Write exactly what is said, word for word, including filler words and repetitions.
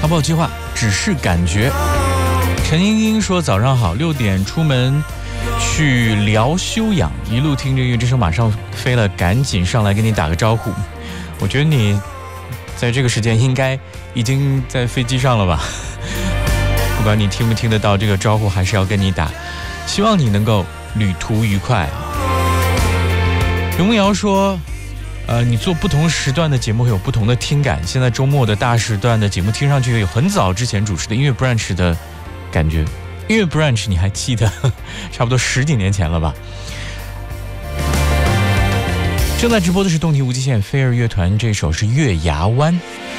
逃跑计划只是感觉。陈英英说早上好，六点出门去聊休养，一路听着音乐，这时候马上飞了，赶紧上来跟你打个招呼。我觉得你在这个时间应该已经在飞机上了吧，不管你听不听得到这个招呼，还是要跟你打，希望你能够旅途愉快。刘梦瑶说呃，你做不同时段的节目会有不同的听感，现在周末的大时段的节目听上去有很早之前主持的音乐 brunch 的感觉。音乐 brunch 你还记得差不多十几年前了吧。正在直播的是动听无极限飞儿乐团，这首是月牙湾。